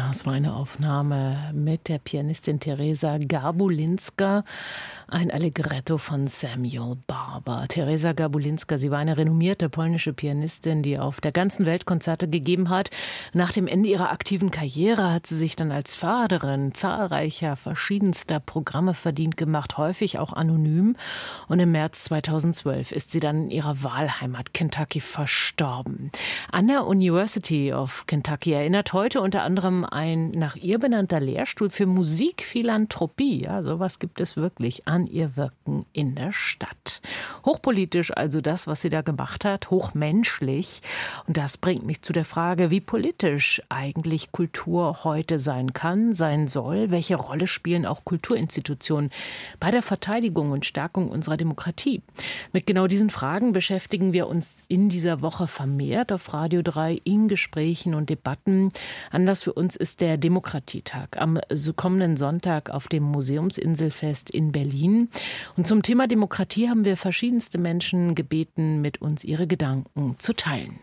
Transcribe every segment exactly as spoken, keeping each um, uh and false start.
Das war eine Aufnahme mit der Pianistin Teresa Garbulinska, ein Allegretto von Samuel Barber. Teresa Garbulinska, sie war eine renommierte polnische Pianistin, die auf der ganzen Welt Konzerte gegeben hat. Nach dem Ende ihrer aktiven Karriere hat sie sich dann als Förderin zahlreicher verschiedenster Programme verdient gemacht, häufig auch anonym. Und im März zweitausendzwölf ist sie dann in ihrer Wahlheimat Kentucky verstorben. An der University of Kentucky erinnert heute unter anderem ein nach ihr benannter Lehrstuhl für Musikphilanthropie, ja, sowas gibt es wirklich, an ihr Wirken in der Stadt. Hochpolitisch also das, was sie da gemacht hat, hochmenschlich. Und das bringt mich zu der Frage, wie politisch eigentlich Kultur heute sein kann, sein soll. Welche Rolle spielen auch Kulturinstitutionen bei der Verteidigung und Stärkung unserer Demokratie? Mit genau diesen Fragen beschäftigen wir uns in dieser Woche vermehrt auf Radio drei in Gesprächen und Debatten. Anlass für uns ist der Demokratietag am kommenden Sonntag auf dem Museumsinselfest in Berlin. Und zum Thema Demokratie haben wir verschiedenste Menschen gebeten, mit uns ihre Gedanken zu teilen.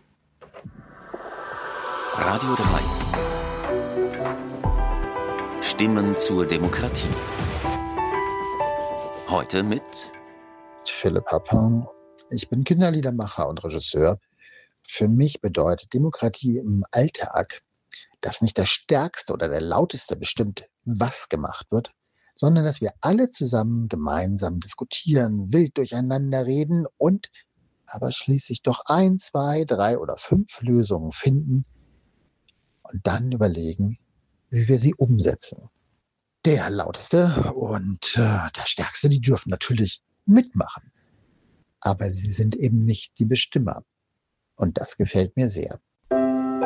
Radio drei. Stimmen zur Demokratie. Heute mit Philipp Happern. Ich bin Kinderliedermacher und Regisseur. Für mich bedeutet Demokratie im Alltag, dass nicht der Stärkste oder der Lauteste bestimmt, was gemacht wird, sondern dass wir alle zusammen gemeinsam diskutieren, wild durcheinander reden und aber schließlich doch ein, zwei, drei oder fünf Lösungen finden und dann überlegen, wie wir sie umsetzen. Der Lauteste und äh, der Stärkste, die dürfen natürlich mitmachen, aber sie sind eben nicht die Bestimmer. Und das gefällt mir sehr.